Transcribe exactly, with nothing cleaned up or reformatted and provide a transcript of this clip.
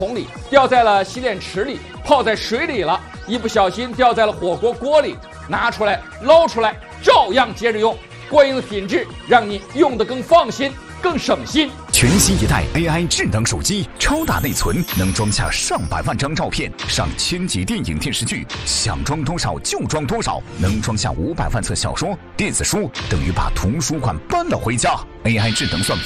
桶里，掉在了洗脸池里，泡在水里了，一不小心掉在了火锅锅里，拿出来捞出来，照样接着用。过硬的品质让你用得更放心，更省心。 全新一代 A I 智能手机，超大内存，能装下上百万张照片，上千集电影电视剧，想装多少就装多少，能装下五百万册小说、电子书，等于把图书馆搬了回家。A I 智能算法